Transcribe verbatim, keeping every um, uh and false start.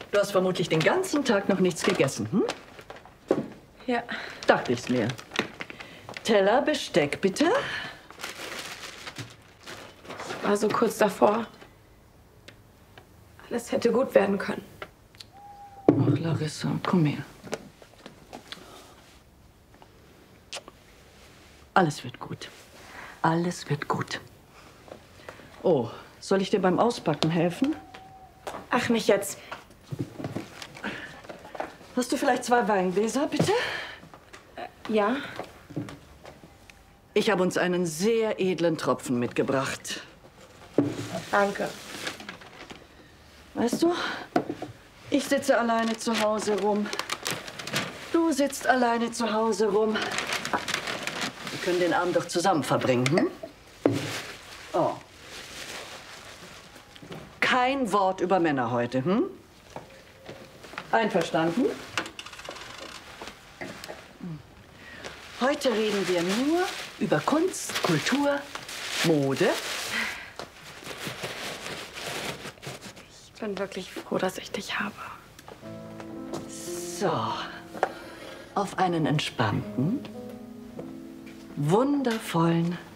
Du hast vermutlich den ganzen Tag noch nichts gegessen, hm? Ja. Dachte ich's mir. Teller, Besteck, bitte. Ich war so kurz davor. Alles hätte gut werden können. Ach, Larissa, komm her. Alles wird gut. Alles wird gut. Oh, soll ich dir beim Auspacken helfen? Ach, nicht jetzt. Hast du vielleicht zwei Weingläser, bitte? Äh, ja. Ich habe uns einen sehr edlen Tropfen mitgebracht. Danke. Weißt du, ich sitze alleine zu Hause rum. Du sitzt alleine zu Hause rum. Wir können den Abend doch zusammen verbringen, hm? Oh. Kein Wort über Männer heute, hm? Einverstanden? Heute reden wir nur über Kunst, Kultur, Mode. Ich bin wirklich froh, dass ich dich habe. So. Auf einen entspannten, wundervollen